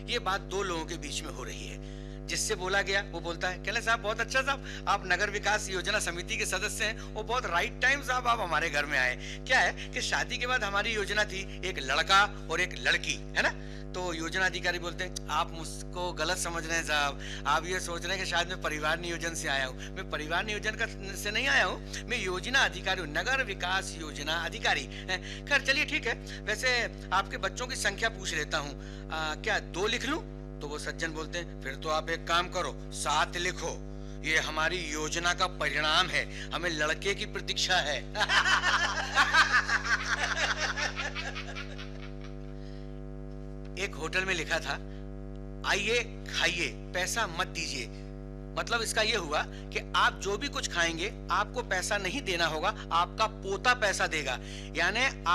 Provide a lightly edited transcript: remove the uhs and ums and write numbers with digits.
ये बात दो लोगों के बीच में हो रही है। जिससे बोला गया वो बोलता है, कहले साहब बहुत अच्छा साहब, आप नगर विकास योजना समिति के सदस्य हैं, वो बहुत राइट टाइम साहब आप हमारे घर में आए। क्या है कि शादी के बाद हमारी योजना थी एक लड़का और एक लड़की, है ना। तो योजना अधिकारी बोलते हैं, आप मुझको गलत समझ रहे हैं साहब, आप ये सोच रहे हैं कि शायद मैं परिवार नियोजन से आया हूँ। मैं परिवार नियोजन का से नहीं आया हूँ, मैं योजना अधिकारी हूँ, नगर विकास योजना अधिकारी। खैर चलिए ठीक है, वैसे आपके बच्चों की संख्या पूछ लेता हूँ, क्या 2 लिख लूं? तो वो सज्जन बोलते हैं, फिर तो आप एक काम करो 7 लिखो, ये हमारी योजना का परिणाम है, हमें लड़के की प्रतीक्षा है। एक होटल में लिखा था, आइए खाइए पैसा मत दीजिए। मतलब इसका यह हुआ कि आप जो भी कुछ खाएंगे आपको पैसा नहीं देना होगा, आपका पोता पैसा देगा। यानी